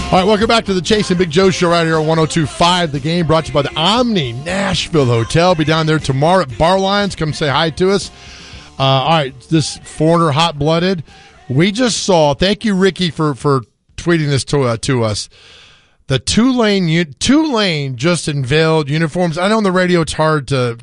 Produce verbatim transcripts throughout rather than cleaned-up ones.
All right, welcome back to the Chase and Big Joe Show right here on one oh two point five. The Game brought to you by the Omni Nashville Hotel. Be down there tomorrow at Bar Lions. Come say hi to us. Uh, all right, this foreigner hot-blooded. We just saw, thank you, Ricky, for, for tweeting this to, uh, to us. The Tulane, Tulane just unveiled uniforms. I know on the radio it's hard to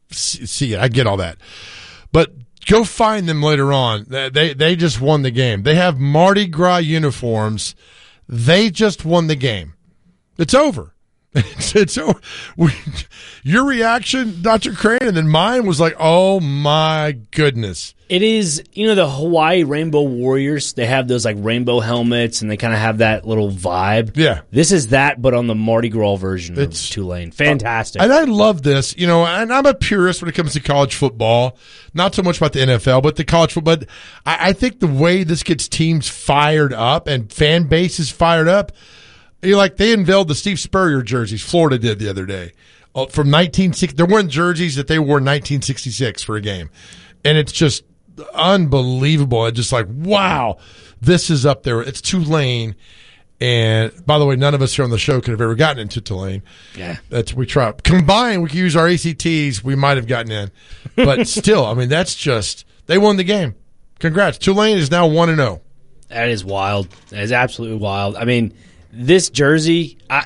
see it. I get all that. But go find them later on. They, they just won the game. They have Mardi Gras uniforms. They just won the game. It's over. It's, it's over. We, your reaction, Doctor Crane, and then mine was like, oh, my goodness. It is, you know, the Hawaii Rainbow Warriors. They have those, like, rainbow helmets, and they kind of have that little vibe. Yeah. This is that, but on the Mardi Gras version it's, of Tulane. Fantastic. Uh, and I love this. You know, and I'm a purist when it comes to college football. Not so much about the N F L, but the college football. But I, I think the way this gets teams fired up and fan bases fired up, you like they unveiled the Steve Spurrier jerseys Florida did the other day. Uh, from nineteen sixty, they're wearing jerseys that they wore in nineteen sixty-six for a game. And it's just unbelievable. It's just like, wow, this is up there. It's Tulane. And by the way, none of us here on the show could have ever gotten into Tulane. Yeah. That's we try. Combined, we could use our A C Ts. We might have gotten in. But still, I mean, that's just, they won the game. Congrats. Tulane is now one and oh. That is wild. That is absolutely wild. I mean, this jersey, I,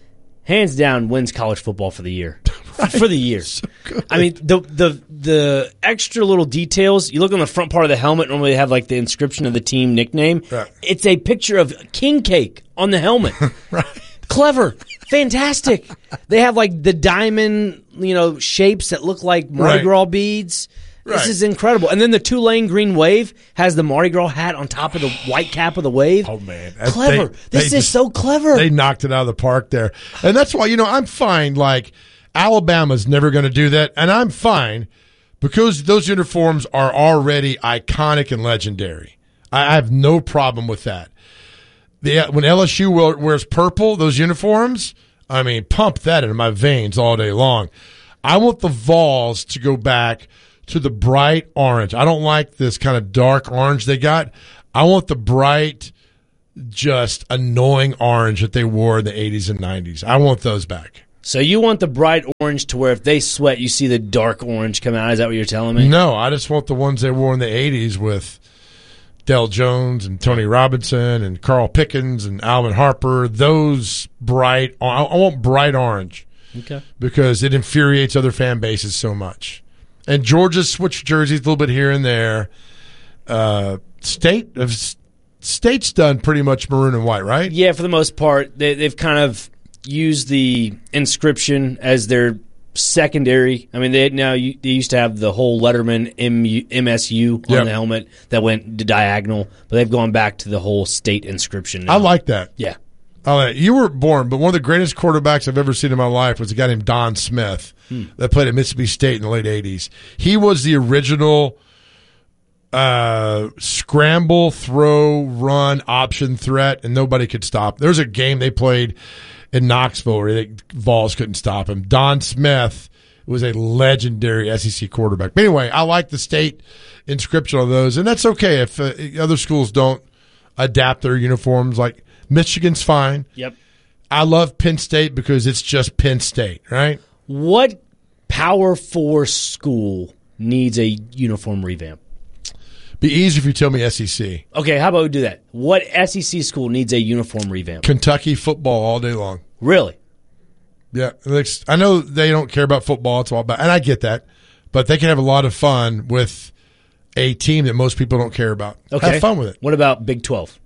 hands down, wins college football for the year. Right. For the year. So I mean, the the the extra little details, you look on the front part of the helmet, normally they have like the inscription of the team nickname. Right. It's a picture of king cake on the helmet. Right. Clever. Fantastic. They have like the diamond, you know, shapes that look like Mardi Right. Gras beads. This Right. is incredible. And then the Tulane green wave has the Mardi Gras hat on top of the white cap of the wave. Oh, man. Clever. They- this they is just- so clever. They knocked it out of the park there. And that's why, you know, I'm fine. Like, Alabama's never going to do that. And I'm fine because those uniforms are already iconic and legendary. I, I have no problem with that. The, when L S U wears purple, those uniforms, I mean, pump that into my veins all day long. I want the Vols to go back to the bright orange. I don't like this kind of dark orange they got. I want the bright, just annoying orange that they wore in the eighties and nineties. I want those back. So you want the bright orange to where if they sweat, you see the dark orange come out? Is that what you're telling me? No, I just want the ones they wore in the eighties with Del Jones and Tony Robinson and Carl Pickens and Alvin Harper. Those bright, I I want bright orange. Okay. Because it infuriates other fan bases so much. And Georgia's switched jerseys a little bit here and there. Uh, State State's done pretty much maroon and white, right? Yeah, for the most part. They, they've kind of used the inscription as their secondary. I mean, they now they used to have the whole Letterman M U, M S U on Yep. the helmet that went diagonal, but they've gone back to the whole state inscription now. I like that. Yeah. I like it. You were born, but one of the greatest quarterbacks I've ever seen in my life was a guy named Don Smith Hmm. that played at Mississippi State in the late eighties. He was the original uh, scramble, throw, run, option threat, and nobody could stop. There was a game they played in Knoxville where the Vols couldn't stop him. Don Smith was a legendary S E C quarterback. But anyway, I like the state inscription on those, and that's okay if uh, other schools don't adapt their uniforms. Like Michigan's fine. Yep. I love Penn State because it's just Penn State, right? What Power Four school needs a uniform revamp? Be easy if you tell me S E C. Okay, how about we do that? What S E C school needs a uniform revamp? Kentucky football all day long. Really? Yeah, it's- I know they don't care about football. It's all about, and I get that, but they can have a lot of fun with a team that most people don't care about. Okay. Have fun with it. What about Big twelve?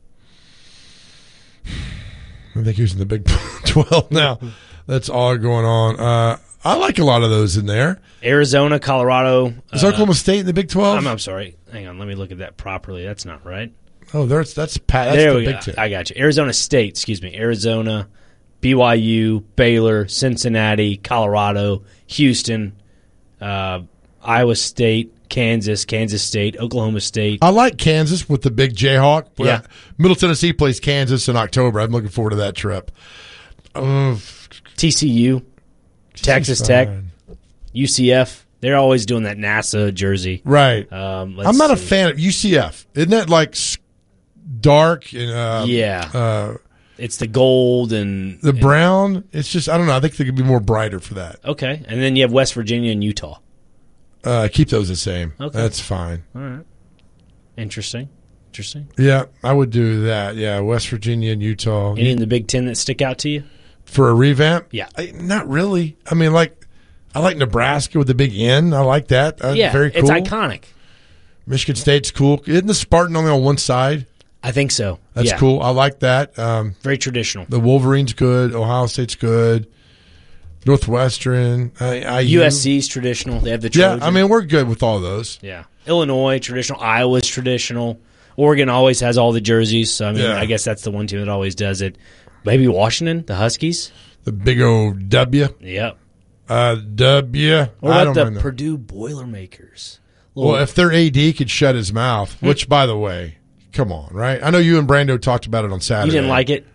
I think he's in the Big twelve now. That's all going on. Uh, I like a lot of those in there. Arizona, Colorado. Is uh, Oklahoma State in the Big twelve? I'm, I'm sorry. Hang on. Let me look at that properly. That's not right. Oh, there's that's Pat. That's there the we Big go. Ten. I got you. Arizona State. Excuse me. Arizona, B Y U, Baylor, Cincinnati, Colorado, Houston, uh, Iowa State, Kansas, Kansas State, Oklahoma State. I like Kansas with the big Jayhawk. Yeah. Middle Tennessee plays Kansas in October. I'm looking forward to that trip. Uh, T C U, Texas Tech, fine. U C F. They're always doing that NASA jersey. Right. Um, let's I'm not a see. fan of U C F. Isn't that like s- dark and uh, Yeah. uh, It's the gold and the and, brown. It's just I don't know. I think they could be more brighter for that. Okay, and then you have West Virginia and Utah. Uh, keep those the same. Okay. That's fine. All right. Interesting. Interesting. Yeah, I would do that. Yeah, West Virginia and Utah. Any in the Big Ten that stick out to you? For a revamp? Yeah. I, not really. I mean, like, I like Nebraska with the big N. I like that. Uh, Yeah, very cool. it's iconic. Michigan State's cool. Isn't the Spartan only on one side? I think so. That's yeah. cool. I like that. Um, Very traditional. the Wolverines good. Ohio State's good. Northwestern. I, I U S C's traditional. They have the Yeah, Trojans. I mean, we're good with all those. Yeah. Illinois, traditional. Iowa's traditional. Oregon always has all the jerseys. So, I mean, Yeah. I guess that's the one team that always does it. Maybe Washington, the Huskies. The big old W. Yep. Uh, W. What I about don't the mind that. Purdue Boilermakers? Little- Well, if their A D could shut his mouth, which, by the way, come on, right? I know you and Brando talked about it on Saturday. you didn't like it?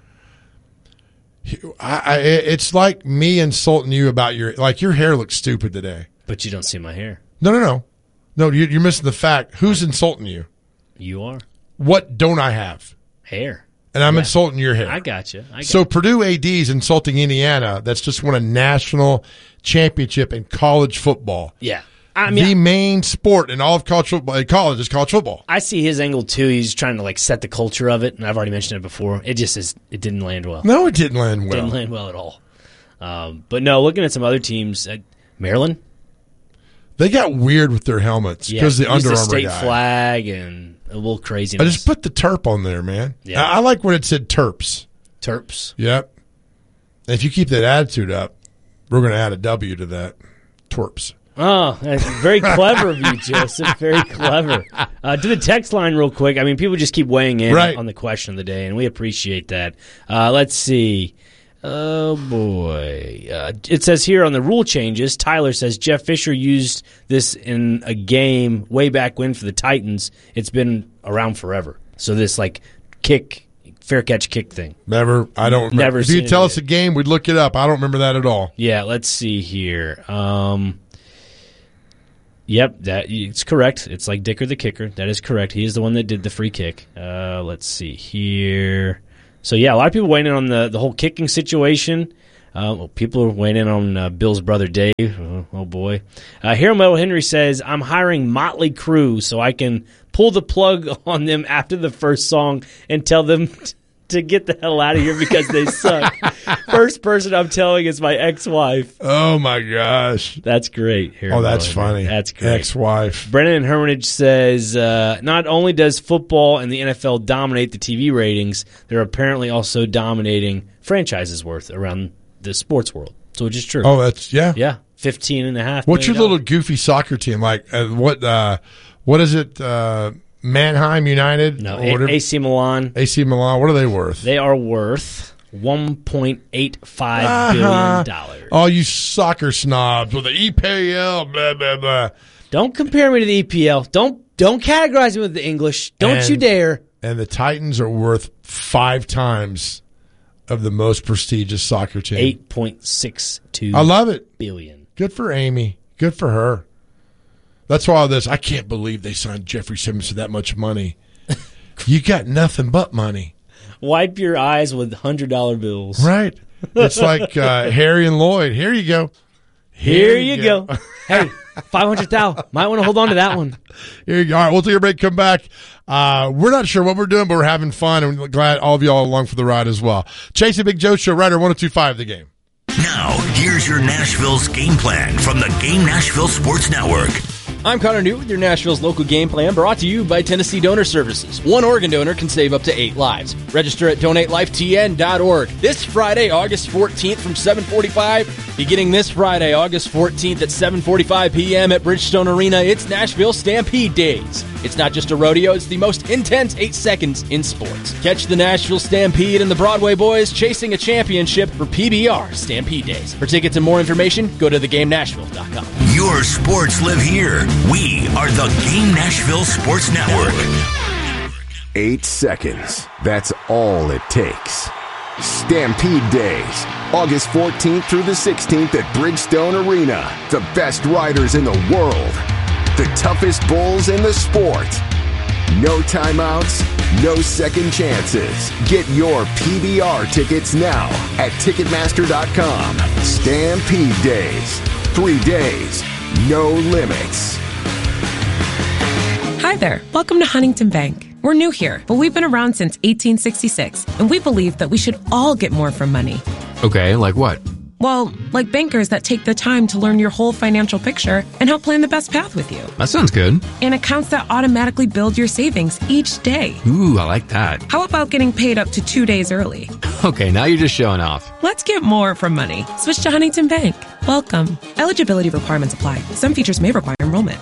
I, I, it's like me insulting you about your, like, your hair looks stupid today. But you don't see my hair. No, no, no. No, you, you're missing the fact. Who's insulting you? You are. What don't I have? Hair. And I'm Yeah. insulting your hair. I got you. I got So Purdue A D is insulting Indiana. That's just won a national championship in college football. Yeah. I mean, the main sport in all of college football, in college is college football. I see his angle too. He's trying to like set the culture of it, and I've already mentioned it before. It just is. It didn't land well. No, it didn't land well. Didn't land well at all. Um, but no, looking at some other teams, uh, Maryland. They got weird with their helmets Yeah, because the used Under the Armour state guy. flag and a little I craziness. just put the Terp on there, man. Yeah. I, I like when it said Terps. Terps. Yep. And if you keep that attitude up, we're going to add a W to that. Twerps. Oh, that's very clever of you, Joseph. Very clever. Uh, to the text line real quick. I mean, people just keep weighing in Right. on the question of the day, and we appreciate that. Uh, let's see. Oh, boy. Uh, it says here on the rule changes, Tyler says Jeff Fisher used this in a game way back when for the Titans. It's been around forever. So this, like, kick, fair catch kick thing. Never. I don't remember. Never If seen you it tell either. us a game, we'd look it up. I don't remember that at all. Yeah, let's see here. Um, yep, that it's correct. It's like Dicker the kicker. That is correct. He is the one that did the free kick. Uh, let's see here. So yeah, a lot of people weighing in on the the whole kicking situation. Uh, well, people are weighing in on uh, Bill's brother Dave. Oh, oh boy. Uh, Hero Metal Henry says, "I'm hiring Motley Crue so I can pull the plug on them after the first song and tell them." T- to get the hell out of here because they suck. First person I'm telling is my ex-wife. Oh, my gosh. That's great. Here Oh, that's funny. That's great. Ex-wife. Brennan Hermitage says, uh, not only does football and the N F L dominate the T V ratings, they're apparently also dominating franchises worth around the sports world. So it's just true. Oh, that's, yeah. Yeah, fifteen and a half. What's your million little goofy soccer team like? Uh, what uh, What is it? Uh, Mannheim United? No, Or whatever? A- AC Milan. A C Milan. What are they worth? They are worth one point eight five Uh-huh. billion dollars. Oh, you soccer snobs with the E P L, blah, blah, blah. Don't compare me to the E P L. Don't don't categorize me with the English. Don't And- you dare. And the Titans are worth five times of the most prestigious soccer team. Eight point six two I love it. billion. Good for Amy. Good for her. That's why all this, I can't believe they signed Jeffrey Simmons for that much money. You got nothing but money. Wipe your eyes with hundred dollar bills. Right. It's like uh, Harry and Lloyd. Here you go. Here, you go. Hey, five hundred thousand. Might want to hold on to that one. Here you go. All right, we'll take a break, come back. Uh, we're not sure what we're doing, but we're having fun, and we're glad all of you all along for the ride as well. Chase and Big Joe Show, right here, one oh two point five The Game. Now, here's your Nashville's game plan from the Game Nashville Sports Network. I'm Connor Newt with your Nashville's local game plan, brought to you by Tennessee Donor Services. One organ donor can save up to eight lives. Register at donate life t n dot org. This Friday, August fourteenth from seven forty-five. Beginning this Friday, August fourteenth at seven forty-five p.m. at Bridgestone Arena, it's Nashville Stampede Days. It's not just a rodeo, it's the most intense eight seconds in sports. Catch the Nashville Stampede and the Broadway Boys chasing a championship for P B R Stampede Days. For tickets and more information, go to the game nashville dot com. Your sports live here. We are the Game Nashville Sports Network. Eight seconds. That's all it takes. Stampede Days, August fourteenth through the sixteenth at Bridgestone Arena. The best riders in the world. The toughest bulls in the sport. No timeouts, No second chances. Get your P B R tickets now at Ticketmaster dot com. Stampede Days. Three days, no limits. Hi there. Welcome to Huntington Bank. We're new here, but we've been around since eighteen sixty-six, and we believe that we should all get more from money. Okay, like what? Well, like bankers that take the time to learn your whole financial picture and help plan the best path with you. That sounds good. And accounts that automatically build your savings each day. Ooh, I like that. How about getting paid up to two days early? Okay, now you're just showing off. Let's get more from money. Switch to Huntington Bank. Welcome. Eligibility requirements apply. Some features may require enrollment.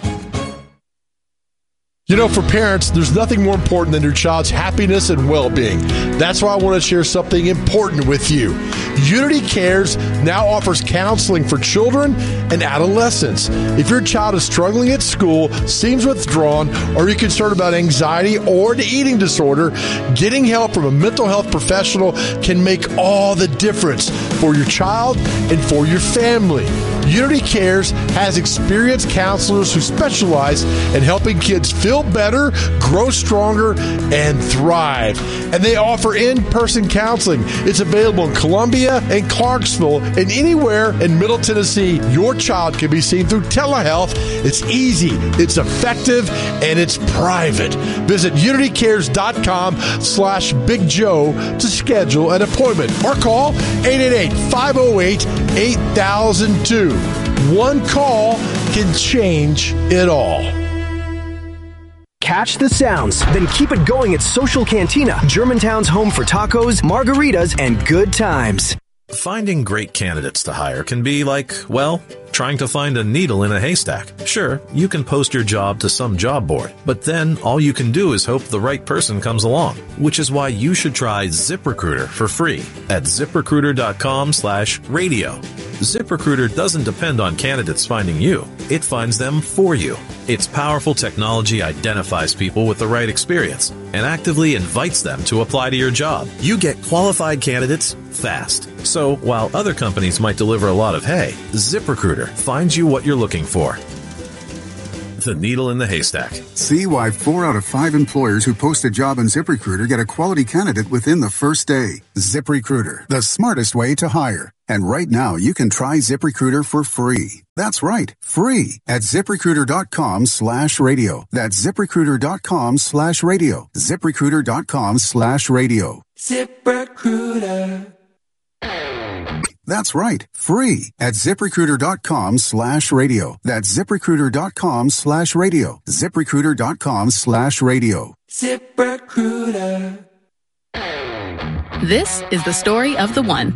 You know, for parents, there's nothing more important than your child's happiness and well-being. That's why I want to share something important with you. Unity Cares now offers counseling for children and adolescents. If your child is struggling at school, seems withdrawn, or you're concerned about anxiety or an eating disorder, getting help from a mental health professional can make all the difference for your child and for your family. Unity Cares has experienced counselors who specialize in helping kids feel better, grow stronger, and thrive. And they offer in-person counseling. It's available in Columbia and Clarksville and anywhere in Middle Tennessee. Your child can be seen through telehealth. It's easy, it's effective, and it's private. Visit unitycares.com slash Big Joe to schedule an appointment or call eight eight eight, five oh eight, eight thousand two. One call can change it all. Catch the sounds, then keep it going at Social Cantina, Germantown's home for tacos, margaritas, and good times. Finding great candidates to hire can be like, well, trying to find a needle in a haystack. Sure, you can post your job to some job board, but then all you can do is hope the right person comes along, which is why you should try ZipRecruiter for free at ZipRecruiter.com slash radio. ZipRecruiter doesn't depend on candidates finding you. It finds them for you. Its powerful technology identifies people with the right experience and actively invites them to apply to your job. You get qualified candidates fast. So while other companies might deliver a lot of hay, ZipRecruiter finds you what you're looking for. The needle in the haystack. See why four out of five employers who post a job on ZipRecruiter get a quality candidate within the first day. ZipRecruiter, the smartest way to hire. And right now, you can try ZipRecruiter for free. That's right, free at ZipRecruiter.com slash radio. That's ZipRecruiter.com slash radio. ZipRecruiter.com slash radio. ZipRecruiter. That's right, free at ZipRecruiter.com slash radio. That's ZipRecruiter.com slash radio. ZipRecruiter.com slash radio. ZipRecruiter. This is the story of the one.